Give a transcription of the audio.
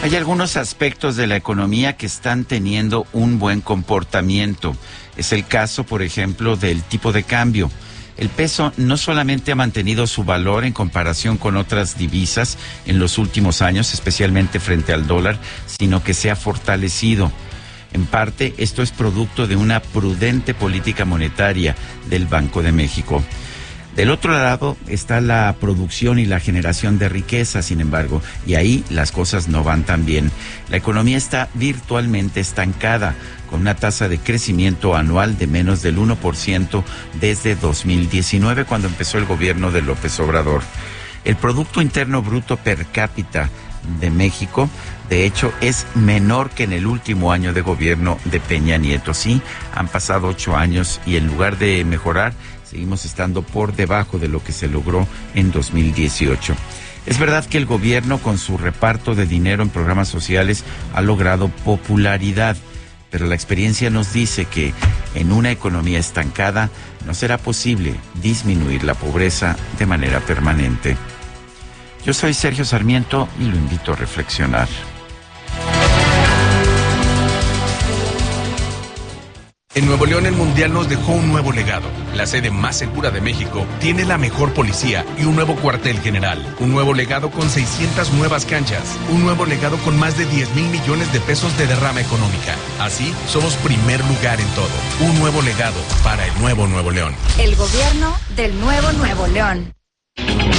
Hay algunos aspectos de la economía que están teniendo un buen comportamiento. Es el caso, por ejemplo, del tipo de cambio. El peso no solamente ha mantenido su valor en comparación con otras divisas en los últimos años, especialmente frente al dólar, sino que se ha fortalecido. En parte, esto es producto de una prudente política monetaria del Banco de México. Del otro lado está la producción y la generación de riqueza, sin embargo, y ahí las cosas no van tan bien. La economía está virtualmente estancada, con una tasa de crecimiento anual de menos del 1% desde 2019, cuando empezó el gobierno de López Obrador. El Producto Interno Bruto per cápita de México, de hecho, es menor que en el último año de gobierno de Peña Nieto. Sí, han pasado 8 años y en lugar de mejorar, seguimos estando por debajo de lo que se logró en 2018. Es verdad que el gobierno, con su reparto de dinero en programas sociales, ha logrado popularidad, pero la experiencia nos dice que en una economía estancada no será posible disminuir la pobreza de manera permanente. Yo soy Sergio Sarmiento y lo invito a reflexionar. En Nuevo León, el Mundial nos dejó un nuevo legado. La sede más segura de México tiene la mejor policía y un nuevo cuartel general. Un nuevo legado con 600 nuevas canchas. Un nuevo legado con más de 10,000 millones de pesos de derrama económica. Así, somos primer lugar en todo. Un nuevo legado para el nuevo Nuevo León. El gobierno del nuevo Nuevo León.